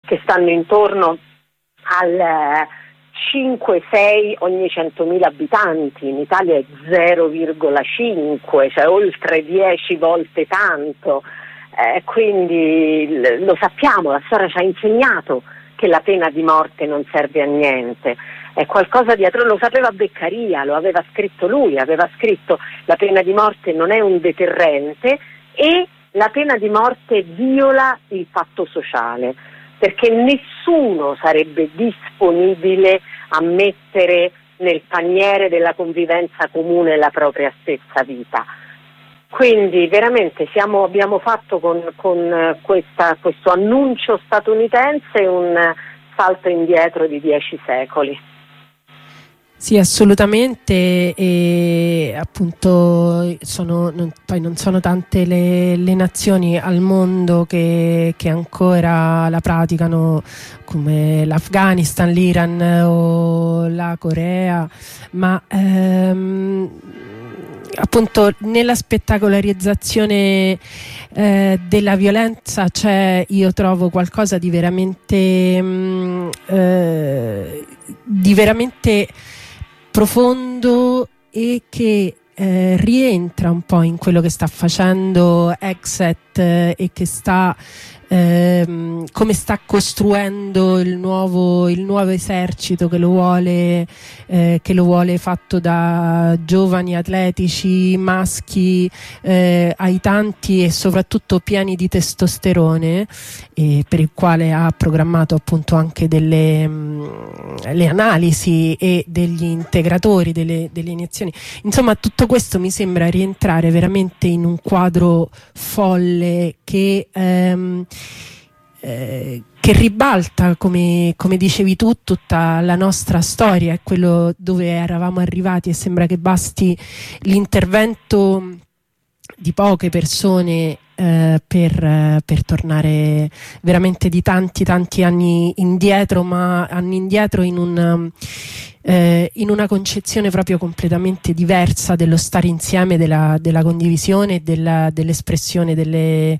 che stanno intorno al 5-6 ogni 100.000 abitanti. In Italia è 0,5, cioè oltre 10 volte tanto. Quindi lo sappiamo, la storia ci ha insegnato che la pena di morte non serve a niente. È qualcosa dietro, lo sapeva Beccaria, lo aveva scritto lui, aveva scritto: la pena di morte non è un deterrente e la pena di morte viola il patto sociale, perché nessuno sarebbe disponibile a mettere nel paniere della convivenza comune la propria stessa vita. Quindi veramente abbiamo fatto con questo annuncio statunitense un salto indietro di 10 secoli. Sì, assolutamente, e appunto poi non sono tante le nazioni al mondo che ancora la praticano, come l'Afghanistan, l'Iran o la Corea, ma appunto nella spettacolarizzazione della violenza io trovo qualcosa di veramente profondo e che rientra un po' in quello che sta facendo Exet e che come sta costruendo il nuovo esercito che lo vuole fatto da giovani atletici maschi ai tanti e soprattutto pieni di testosterone, per il quale ha programmato appunto anche le analisi e degli integratori, delle iniezioni. Insomma, tutto questo mi sembra rientrare veramente in un quadro folle che ribalta, come dicevi tu, tutta la nostra storia e quello dove eravamo arrivati, e sembra che basti l'intervento di poche persone per tornare veramente di tanti anni indietro, ma anni indietro in una concezione proprio completamente diversa dello stare insieme, della condivisione e dell'espressione delle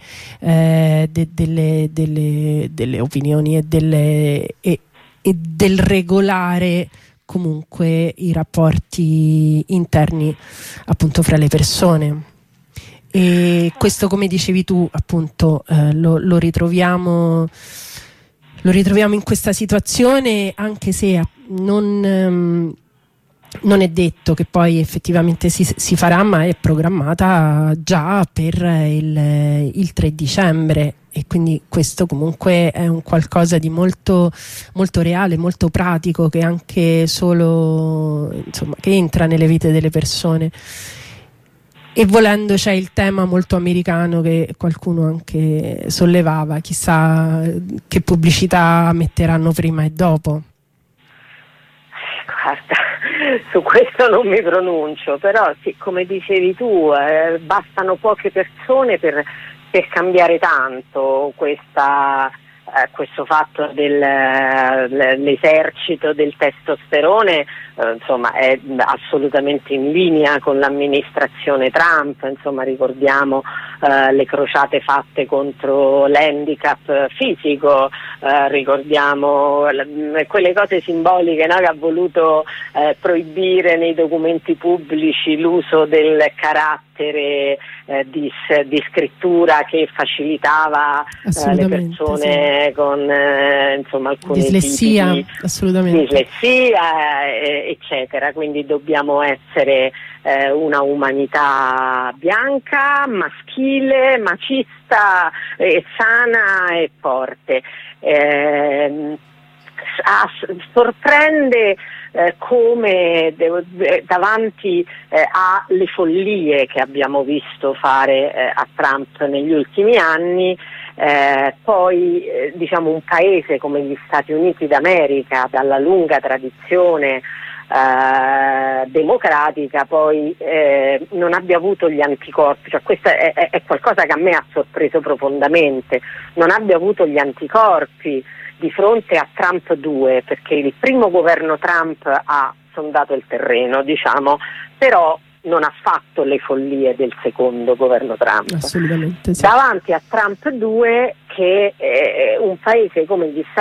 opinioni e del regolare comunque i rapporti interni appunto fra le persone. E questo, come dicevi tu, appunto lo ritroviamo in questa situazione, anche se non è detto che poi effettivamente si farà, ma è programmata già per il 3 dicembre, e quindi questo comunque è un qualcosa di molto, molto reale, molto pratico, che anche solo, insomma, che entra nelle vite delle persone. E volendo c'è il tema molto americano che qualcuno anche sollevava: chissà che pubblicità metteranno prima e dopo. Guarda, su questo non mi pronuncio, però sì, come dicevi tu, bastano poche persone per cambiare tanto questo fatto dell'esercito del testosterone. Insomma, è assolutamente in linea con l'amministrazione Trump. Insomma, ricordiamo le crociate fatte contro l'handicap fisico, ricordiamo quelle cose simboliche, no, che ha voluto proibire nei documenti pubblici l'uso del carattere di scrittura che facilitava le persone, sì, con insomma alcuni dislessia, tipi di assolutamente, dislessia, eccetera. Quindi dobbiamo essere una umanità bianca, maschile, macista, sana e forte. Sorprende come davanti alle follie che abbiamo visto fare a Trump negli ultimi anni, poi diciamo un paese come gli Stati Uniti d'America, dalla lunga tradizione democratica, poi non abbia avuto gli anticorpi. Cioè, questo è qualcosa che a me ha sorpreso profondamente, non abbia avuto gli anticorpi di fronte a Trump 2, perché il primo governo Trump ha sondato il terreno, diciamo, però non ha fatto le follie del secondo governo Trump. Assolutamente sì. Davanti a Trump 2, che un paese come gli Stati